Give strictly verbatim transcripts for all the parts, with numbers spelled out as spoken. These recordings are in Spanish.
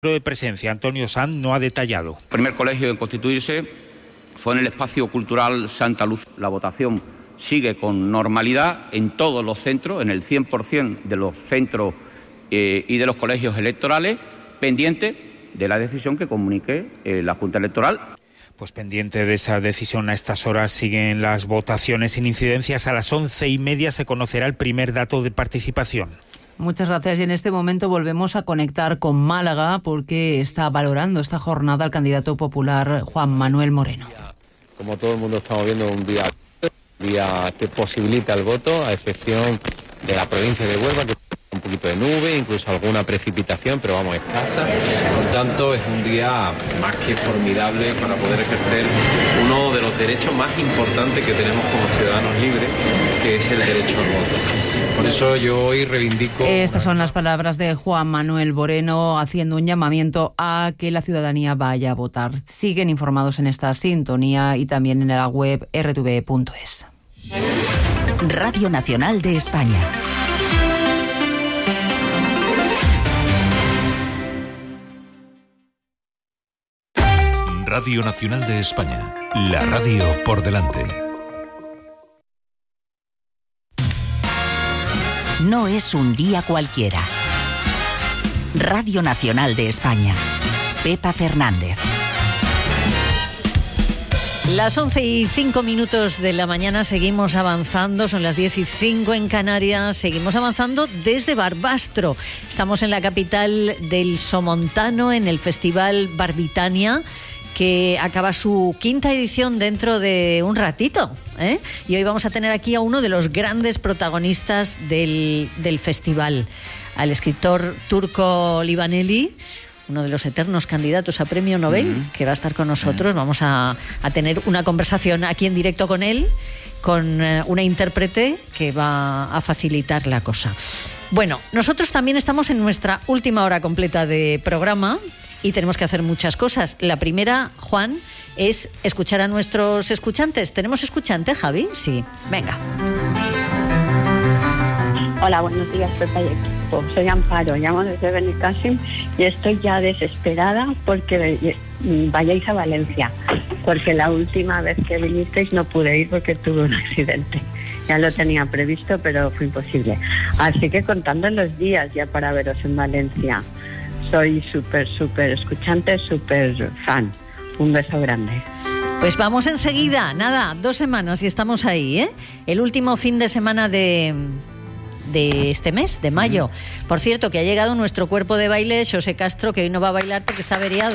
de presencia, Antonio Sanz, no ha detallado. El primer colegio en constituirse fue en el Espacio Cultural Santa Luz. La votación sigue con normalidad en todos los centros, en el cien por ciento de los centros eh, y de los colegios electorales, pendiente de la decisión que comunique eh, la Junta Electoral. Pues pendiente de esa decisión, a estas horas siguen las votaciones sin incidencias. A las once y media se conocerá el primer dato de participación. Muchas gracias. Y en este momento volvemos a conectar con Málaga porque está valorando esta jornada el candidato popular Juan Manuel Moreno. Como todo el mundo estamos viendo, un día, un día que posibilita el voto, a excepción de la provincia de Huelva, que un poquito de nube, incluso alguna precipitación, pero vamos, escasa. Por tanto, es un día más que formidable para poder ejercer uno de los derechos más importantes que tenemos como ciudadanos libres, que es el derecho al voto. Por eso yo hoy reivindico... Estas son las palabras de Juan Manuel Moreno haciendo un llamamiento a que la ciudadanía vaya a votar. Siguen informados en esta sintonía y también en la web erre te ve punto es. Radio Nacional de España. Radio Nacional de España, la radio por delante. No es un día cualquiera. Radio Nacional de España, Pepa Fernández. Las once y cinco minutos de la mañana seguimos avanzando, son las diez y cinco en Canarias, seguimos avanzando desde Barbastro. Estamos en la capital del Somontano, en el Festival Barbitania, que acaba su quinta edición dentro de un ratito, ¿eh? Y hoy vamos a tener aquí a uno de los grandes protagonistas del, del festival, al escritor turco Livaneli, uno de los eternos candidatos a Premio Nobel, mm. que va a estar con nosotros. Mm. Vamos a, a tener una conversación aquí en directo con él, con uh, una intérprete que va a facilitar la cosa. Bueno, nosotros también estamos en nuestra última hora completa de programa, y tenemos que hacer muchas cosas. La primera, Juan, es escuchar a nuestros escuchantes. ¿Tenemos escuchante, Javi? Sí. Venga. Hola, buenos días, Pepa y equipo. Soy Amparo, llamo desde Benicàssim y estoy ya desesperada porque vayáis a Valencia, porque la última vez que vinisteis no pude ir porque tuve un accidente. Ya lo tenía previsto, pero fue imposible. Así que contando los días ya para veros en Valencia. Soy súper, súper escuchante, súper fan. Un beso grande. Pues vamos enseguida, nada, dos semanas y estamos ahí, ¿eh? El último fin de semana de, de este mes, de mayo. Por cierto, que ha llegado nuestro cuerpo de baile, José Castro, que hoy no va a bailar porque está averiado.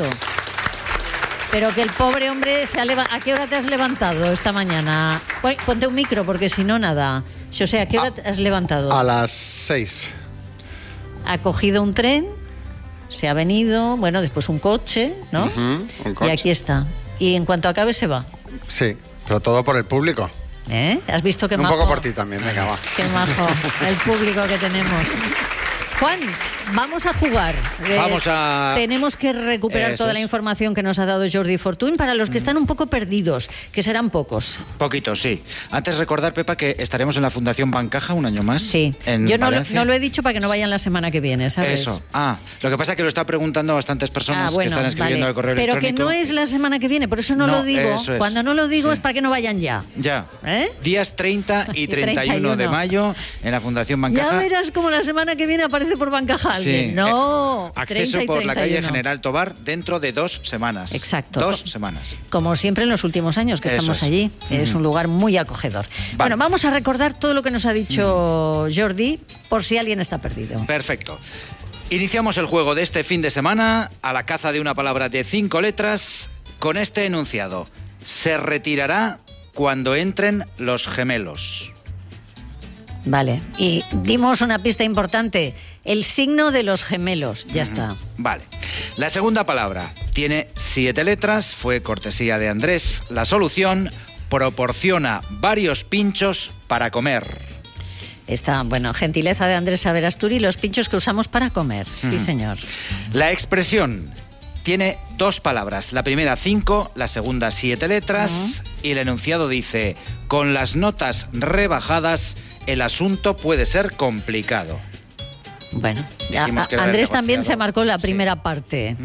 Pero que el pobre hombre se ha levantado. ¿A qué hora te has levantado esta mañana? Ponte un micro porque si no, nada. José, ¿a qué hora te has levantado? A las seis. Ha cogido un tren, se ha venido, bueno, después un coche, ¿no? Uh-huh, un coche. Y aquí está. Y en cuanto acabe se va. Sí, pero todo por el público. ¿Eh? ¿Has visto qué un majo? Un poco por ti también, venga, va. Qué majo, el público que tenemos. Juan, vamos a jugar. Vamos a... Tenemos que recuperar Eso toda es. la información que nos ha dado Jordi Fortuny para los que están un poco perdidos, que serán pocos. Poquitos, sí. Antes recordar, Pepa, que estaremos en la Fundación Bancaja un año más. Sí. En Yo no lo, Valencia. no lo he dicho para que no vayan la semana que viene, ¿sabes? Eso. Ah, lo que pasa es que lo está preguntando bastantes personas ah, bueno, que están escribiendo vale. el correo Pero electrónico. Pero que no es la semana que viene, por eso no, No, lo digo. eso es. Cuando no lo digo Sí. es para que no vayan ya. Ya. ¿Eh? Días treinta y treinta y uno de mayo en la Fundación Bancaja. Ya verás como la semana que viene aparece por Bancaja alguien. Sí. No. Acceso por la calle General Tobar dentro de dos semanas. Exacto. Dos semanas. Como siempre en los últimos años que Eso estamos es. allí. Uh-huh. Es un lugar muy acogedor. Vale. Bueno, vamos a recordar todo lo que nos ha dicho uh-huh. Jordi, por si alguien está perdido. Perfecto. Iniciamos el juego de este fin de semana a la caza de una palabra de cinco letras con este enunciado. Se retirará cuando entren los gemelos. Vale. Y dimos una pista importante. El signo de los gemelos. Ya uh-huh. está. Vale. La segunda palabra tiene siete letras. Fue cortesía de Andrés. La solución: proporciona varios pinchos para comer. Esta, bueno, gentileza de Andrés Saberasturi, los pinchos que usamos para comer. Sí, uh-huh. señor. La expresión tiene dos palabras. La primera cinco, la segunda siete letras. Uh-huh. Y el enunciado dice: con las notas rebajadas, el asunto puede ser complicado. Bueno, ya, Dijimos que era Andrés también negociado. se marcó la Sí. primera parte.